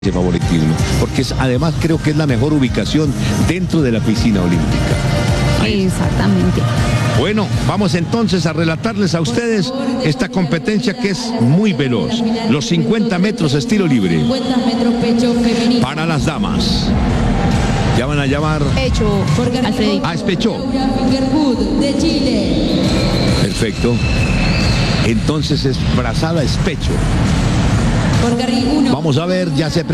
ese favoritismo, porque además creo que es la mejor ubicación dentro de la piscina olímpica. Exactamente. Bueno, vamos entonces a relatarles a ustedes esta competencia que es muy veloz. Los 50 metros estilo libre. Para las damas. Ya van a llamar... Pecho, Alfredito. Ah, es pecho. Perfecto. Entonces es brazada, es pecho. Vamos a ver, ya se